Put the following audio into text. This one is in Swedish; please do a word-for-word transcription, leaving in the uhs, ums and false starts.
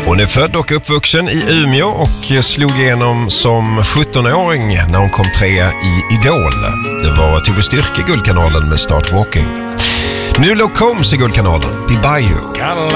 Hon är född och uppvuxen i Umeå och slog igenom som sjuttonåring när hon kom trea i Idol. Det var Tove Styrke i Guldkanalen med Start Walking. Nu låg Combs i Guldkanalen, Be By You.